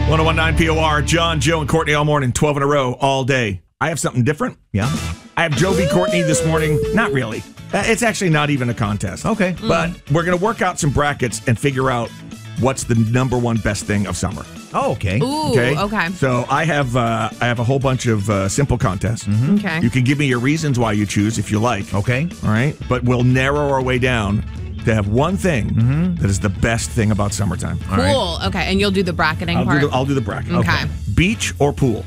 1019 POR, John, Joe, and Courtney all morning, 12 in a row, all day. I have something different. Yeah. I have Joe v. Courtney this morning. Not really. It's actually not even a contest. Okay. But we're going to work out some brackets and figure out what's the number one best thing of summer. Oh, okay. Ooh, okay. So I have a whole bunch of simple contests. Mm-hmm. Okay. You can give me your reasons why you choose if you like. Okay. All right. But we'll narrow our way down to have one thing that is the best thing about summertime. Cool. All right? Okay. And you'll do the bracketing part? I'll do the bracket. Okay. Beach or pool?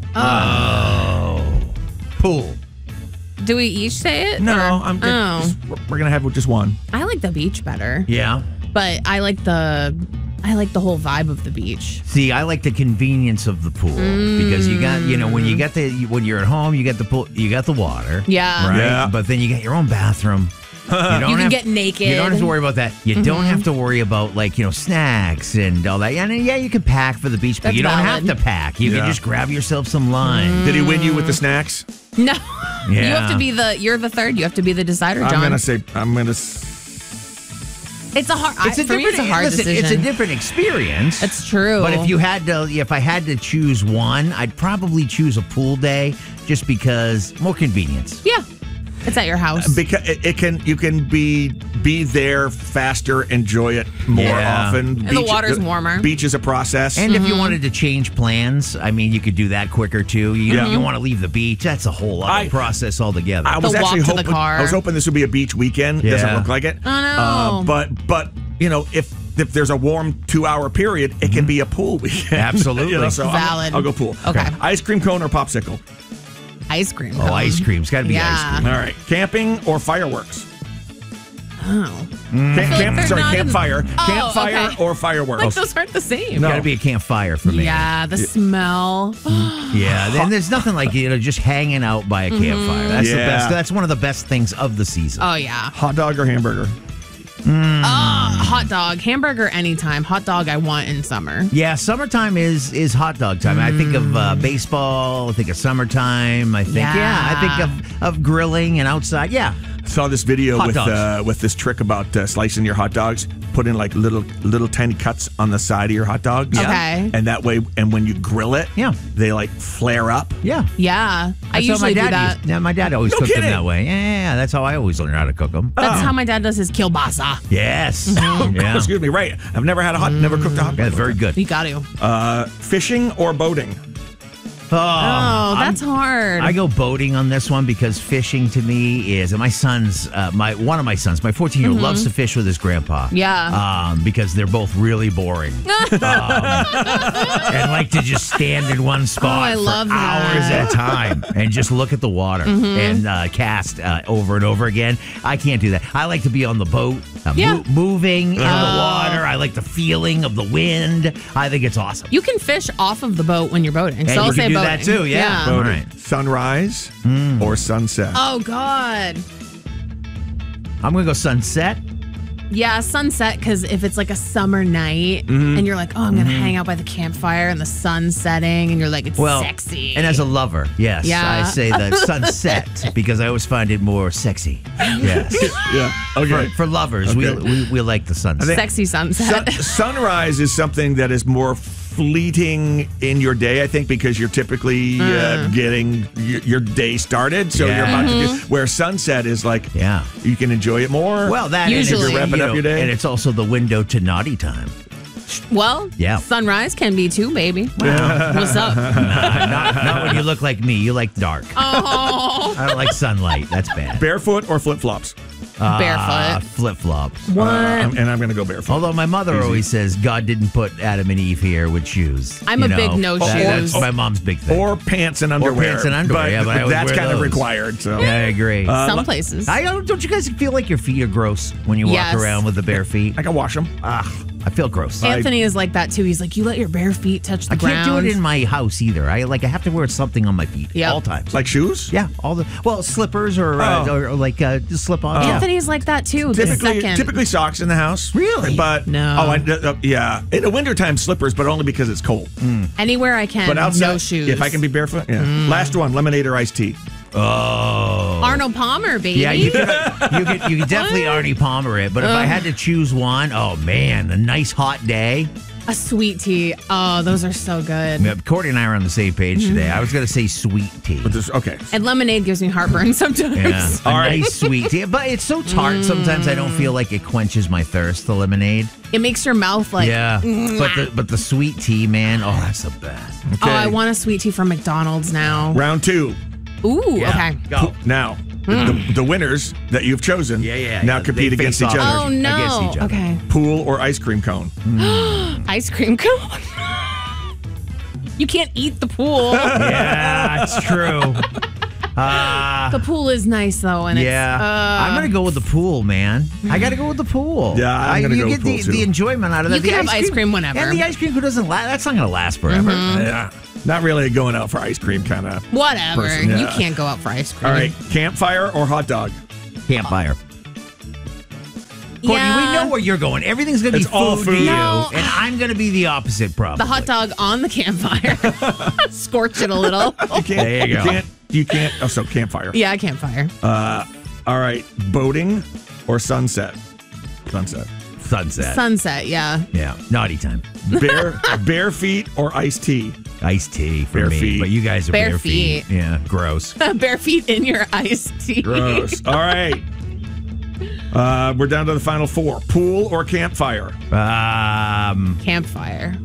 Pool. Do we each say it? No, or- we're going to have just one. I like the beach better. Yeah. But I like the whole vibe of the beach. See, I like the convenience of the pool because you got, when you're at home, you got the pool, you got the water. Yeah. Right. Yeah. But then you got your own bathroom. You can get naked. You don't have to worry about that. You don't have to worry about snacks and all that. And yeah, you can pack for the beach, but That's you don't valid. have to pack. You can just grab yourself some lime. Did he win you with the snacks? No. Yeah. You have to be you're the third. You have to be the decider, John. I'm going to It's a hard, It's a for me, it's a hard decision. It's a different experience. It's true. But if I had to choose one, I'd probably choose a pool day just because more convenience. Yeah. It's at your house. because you can be there faster, enjoy it more Yeah. often. And the water's warmer. Beach is a process. And if you wanted to change plans, I mean, you could do that quicker too. You want to leave the beach, that's a whole other process altogether. I was The walk actually to the hoping car. I was hoping this would be a beach weekend. Yeah. Doesn't look like it. Oh, no. But if there's a warm 2-hour period, it can be a pool weekend. Absolutely. So Valid. I'll go pool. Okay. Ice cream cone or popsicle? Ice cream. Oh, ice cream's got to be ice cream. All right. Camping or fireworks? Oh. Campfire. Oh, Campfire okay. or fireworks? Like those aren't the same. No. Got to be a campfire for me. Yeah, the smell. Yeah, then there's nothing like just hanging out by a campfire. That's the Yeah. best. That's one of the best things of the season. Oh, yeah. Hot dog or hamburger? Hot dog. Hamburger anytime. Hot dog I want in summer. Yeah, summertime is hot dog time. I think of baseball. I think of summertime. I think I think of grilling and outside. Yeah. Saw this video Hot dogs. with this trick about slicing your hot dogs. Put in like little tiny cuts on the side of your hot dogs. Okay. And that way, and when you grill it, Yeah. they like flare up. Yeah. Yeah. I That's how usually do that. Yeah, my dad always No cooked them kidding. that way. Yeah, that's how I always learned how to cook them. That's how my dad does his kielbasa. Yes. Mm-hmm. Yeah. Excuse me. Right. I've never had never cooked a hot Yeah, dog. very good. You got to. Fishing or boating? Oh, that's hard. I go boating on this one because fishing to me is, and my son's, one of my sons, my 14-year-old, loves to fish with his grandpa. Yeah. Because they're both really boring. And like to just stand in one spot I for love hours that. at a time and just look at the water and cast over and over again. I can't do that. I like to be on the boat, moving in the water. I like the feeling of the wind. I think it's awesome. You can fish off of the boat when you're boating. And So you I'll can say do boating. that too, yeah. All right. Sunrise or sunset? Oh, God. I'm going to go sunset. Yeah, sunset, because if it's like a summer night and you're like, oh, I'm going to hang out by the campfire and the sun's setting and you're like, it's sexy. And as a lover, yes, Yeah. I say the sunset because I always find it more sexy. Yes. Yeah. Okay. For lovers, we like the sunset. Sexy sunset. Sunrise is something that is more fleeting in your day, I think, because you're typically getting your day started. So you're about to do. Where sunset is like, you can enjoy it more. Well, that Usually. and You're wrapping up your day. and it's also the window to naughty time. Well, Yeah. sunrise can be too, baby. What's up? Not when you look like me. You like dark. Oh, I don't like sunlight. That's bad. Barefoot or flip flops? barefoot. Flip flops. What? And I'm going to go barefoot. Although my mother always says God didn't put Adam and Eve here with shoes. I'm a big no That's shoes. my mom's big thing. Or pants and underwear. pants and underwear, yeah, but I always that's wear kind of those. required. So Yeah, I agree. Some places. Don't you guys feel like your feet are gross when you walk Yes. around with the bare feet? I can wash them. I feel gross. Anthony is like that too. He's like, you let your bare feet touch the I ground. can't do it in my house either. I have to wear something on my feet Yep. all times. Like shoes? Yeah, slippers or like slip-ons. Anthony's like that too. The second. Typically socks in the house. Really? But No. yeah. In the wintertime, slippers, but only because it's cold. Anywhere I can. But outside, no shoes. if I can be barefoot, yeah. Last one, lemonade or iced tea. Oh. Arnold Palmer, baby. Yeah, you can definitely Arnie Palmer it. But if I had to choose one, oh man, a nice hot day. A sweet tea. Oh, those are so good. Yeah, Courtney and I are on the same page today. I was going to say sweet tea. Okay. And lemonade gives me heartburn sometimes. Yeah, a nice sweet tea. But it's so tart, sometimes I don't feel like it quenches my thirst, the lemonade. It makes your mouth like... Yeah, but the sweet tea, man, that's the best. Okay. Oh, I want a sweet tea from McDonald's now. Round 2. Ooh, okay. Go. Now, the winners that you've chosen now compete against each other. Oh, no. Against each other. Okay. Pool or ice cream cone? Ice cream cone? You can't eat the pool. Yeah, it's true. The pool is nice, though. And I'm going to go with the pool, man. I got to go with the pool. Yeah, I'm going to go with the pool, the enjoyment out of that. You can have ice cream whenever. And the ice cream doesn't last. That's not going to last forever. Yeah. Not really going out for ice cream kind of. Whatever. person, yeah. You can't go out for ice cream. All right. Campfire or hot dog? Campfire. Courtney, we know where you're going. Everything's going to be It's all food food. to you. No. And I'm going to be the opposite, probably. The hot dog on the campfire. Scorch it a little. There you go. You can't. Oh, so campfire. Yeah, campfire. All right. Boating or sunset? Sunset. Sunset, yeah. Yeah, naughty time. Bare feet or iced tea? Iced tea for Bare me. feet. But you guys are Bare bare feet. Yeah, gross. Bare feet in your iced tea. Gross. All right. We're down to the final 4. Pool or campfire? Campfire.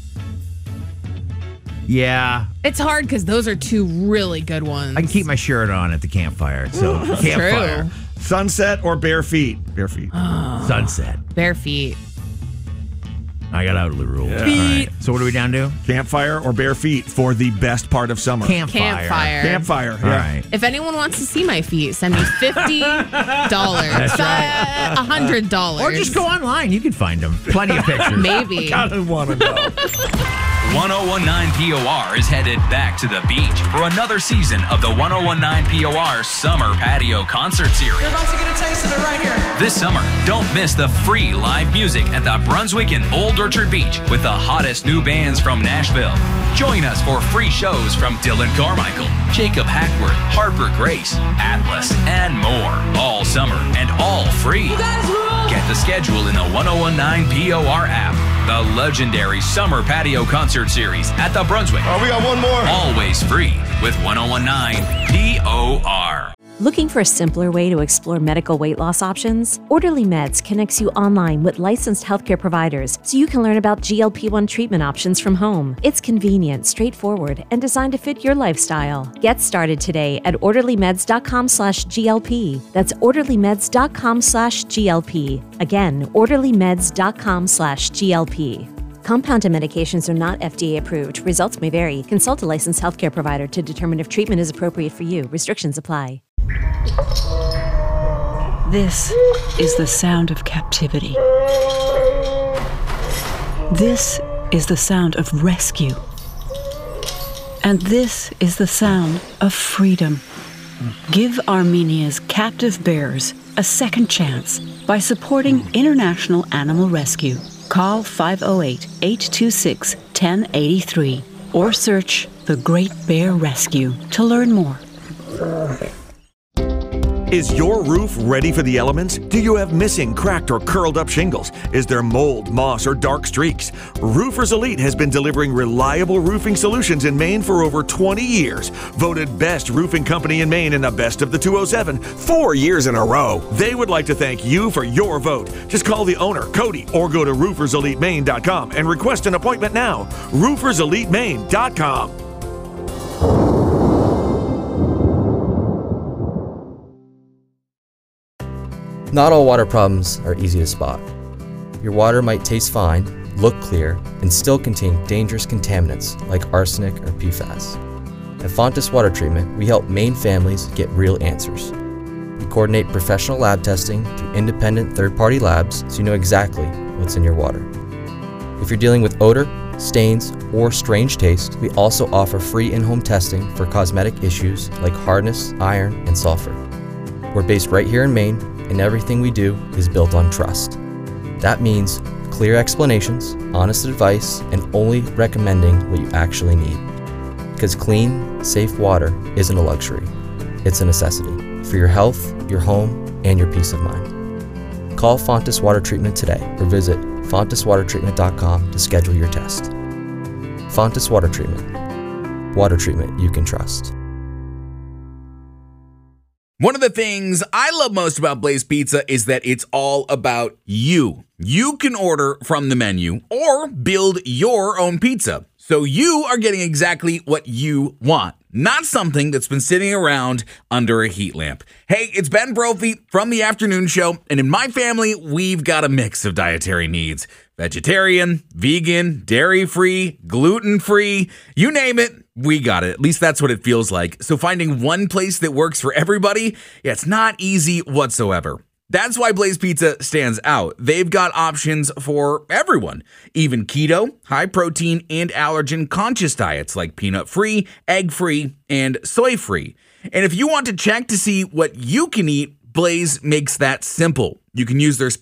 Yeah. It's hard because those are 2 really good ones. I can keep my shirt on at the campfire. So campfire. True. Sunset or bare feet? Bare feet. Sunset. Bare feet. I got out of the rule. Yeah. All right. So what are we down to? Campfire or bare feet for the best part of summer? Campfire. Campfire. All Yeah. right. If anyone wants to see my feet, send me $50. That's right. $100. Or just go online. You can find them. Plenty of pictures. Maybe. I want to know. 1019 POR is headed back to the beach for another season of the 1019 POR Summer Patio Concert Series. You're about to get a taste of it right here. This summer, don't miss the free live music at the Brunswick and Old Orchard Beach with the hottest new bands from Nashville. Join us for free shows from Dylan Carmichael, Jacob Hackworth, Harper Grace, Atlas, and more. All summer and all free. You guys rule. Get the schedule in the 1019 POR app. The legendary Summer Patio Concert Series at the Brunswick. Oh, we got one more. Always free with 1019 POR. Looking for a simpler way to explore medical weight loss options? Orderly Meds connects you online with licensed healthcare providers so you can learn about GLP-1 treatment options from home. It's convenient, straightforward, and designed to fit your lifestyle. Get started today at orderlymeds.com/GLP. That's orderlymeds.com/GLP. Again, orderlymeds.com/GLP. Compounded medications are not FDA approved. Results may vary. Consult a licensed healthcare provider to determine if treatment is appropriate for you. Restrictions apply. This is the sound of captivity. This is the sound of rescue. And this is the sound of freedom. Give Armenia's captive bears a second chance by supporting International Animal Rescue. Call 508-826-1083 or search The Great Bear Rescue to learn more. Is your roof ready for the elements? Do you have missing, cracked, or curled up shingles? Is there mold, moss, or dark streaks? Roofers Elite has been delivering reliable roofing solutions in Maine for over 20 years. Voted best roofing company in Maine in the Best of the 207 4 years in a row. They would like to thank you for your vote. Just call the owner, Cody, or go to rooferselitemaine.com and request an appointment now. rooferselitemaine.com. Not all water problems are easy to spot. Your water might taste fine, look clear, and still contain dangerous contaminants like arsenic or PFAS. At Fontes Water Treatment, we help Maine families get real answers. We coordinate professional lab testing through independent third-party labs so you know exactly what's in your water. If you're dealing with odor, stains, or strange taste, we also offer free in-home testing for cosmetic issues like hardness, iron, and sulfur. We're based right here in Maine, and everything we do is built on trust. That means clear explanations, honest advice, and only recommending what you actually need. Because clean, safe water isn't a luxury, it's a necessity for your health, your home, and your peace of mind. Call Fontes Water Treatment today or visit FontusWaterTreatment.com to schedule your test. Fontus Water Treatment. Water treatment you can trust. One of the things I love most about Blaze Pizza is that it's all about you. You can order from the menu or build your own pizza. So you are getting exactly what you want, not something that's been sitting around under a heat lamp. Hey, it's Ben Brophy from The Afternoon Show, and in my family, we've got a mix of dietary needs. Vegetarian, vegan, dairy-free, gluten-free, you name it, we got it. At least that's what it feels like. So finding one place that works for everybody, it's not easy whatsoever. That's why Blaze Pizza stands out. They've got options for everyone, even keto, high protein, and allergen conscious diets like peanut-free, egg-free, and soy-free. And if you want to check to see what you can eat, Blaze makes that simple. You can use their